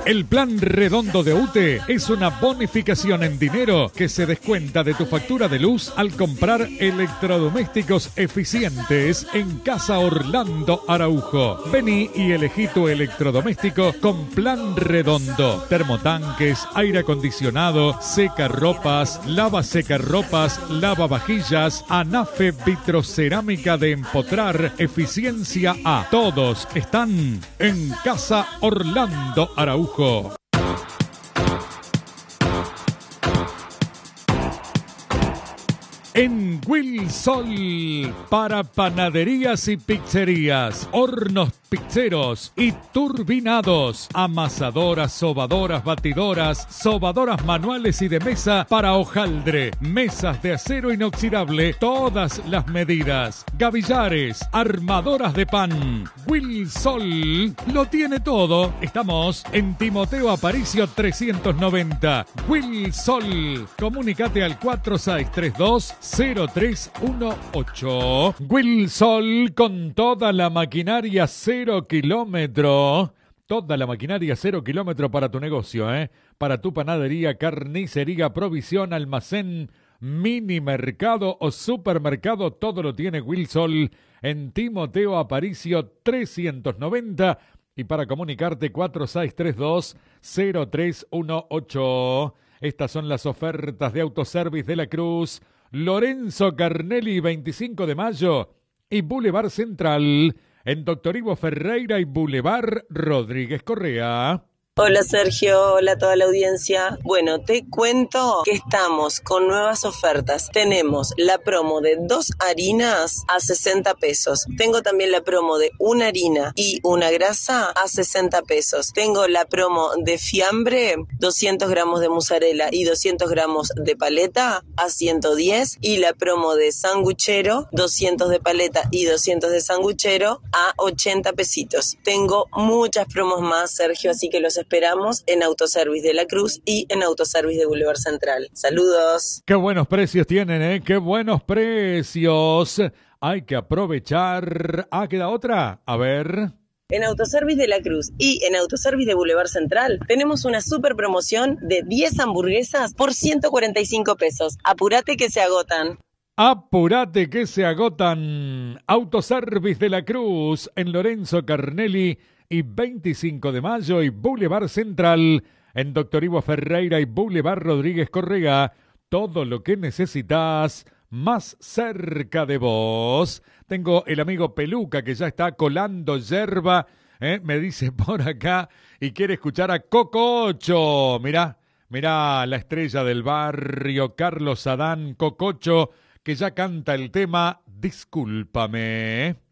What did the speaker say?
El plan redondo de UTE es una bonificación en dinero que se descuenta de tu factura de luz al comprar electrodomésticos eficientes en Casa Orlando Araujo. Vení y elegí tu electrodoméstico con plan redondo. Termotanques, aire acondicionado, secarropas, lava secarropas, lavavajillas, anafe vitrocerámica de empotrar, eficiencia A. Todos están en Casa Orlando Araujo. En Wilsol, para panaderías y pizzerías, hornos pizzeros y turbinados, amasadoras, sobadoras, batidoras, sobadoras manuales y de mesa para hojaldre, mesas de acero inoxidable, todas las medidas, gavillares, armadoras de pan. Wilsol lo tiene todo. Estamos en Timoteo Aparicio 390. Wilsol, comunícate al 4632-0318. Wilsol con toda la maquinaria 0 kilómetro. Toda la maquinaria 0 kilómetro para tu negocio, para tu panadería, carnicería, provisión, almacén, mini mercado o supermercado. Todo lo tiene Wilsol en Timoteo Aparicio 390. Y para comunicarte 4632-0318. Estas son las ofertas de Autoservice de la Cruz, Lorenzo Carnelli 25 de mayo y Boulevard Central en Doctor Ivo Ferreira y Boulevard Rodríguez Correa. Hola Sergio, hola a toda la audiencia. Bueno, te cuento que estamos con nuevas ofertas. Tenemos la promo de 2 harinas a 60 pesos. Tengo también la promo de una harina y una grasa a 60 pesos. Tengo la promo de fiambre, 200 gramos de mozzarella y 200 gramos de paleta a 110. Y la promo de sanguchero, 200 de paleta y 200 de sanguchero a 80 pesitos. Tengo muchas promos más, Sergio, así que los esperamos en Autoservice de la Cruz y en Autoservice de Boulevard Central. Saludos. Qué buenos precios tienen, qué buenos precios. Hay que aprovechar. ¿Queda otra? A ver. En Autoservice de la Cruz y en Autoservice de Boulevard Central tenemos una super promoción de 10 hamburguesas por 145 pesos. Apurate que se agotan. Apurate que se agotan. Autoservice de la Cruz en Lorenzo Carnelli y 25 de mayo y Boulevard Central en Doctor Ivo Ferreira y Boulevard Rodríguez Correa. Todo lo que necesitas más cerca de vos. Tengo el amigo Peluca que ya está colando yerba, me dice por acá, y quiere escuchar a Cococho. Mirá la estrella del barrio, Carlos Adán Cococho, que ya canta el tema Discúlpame.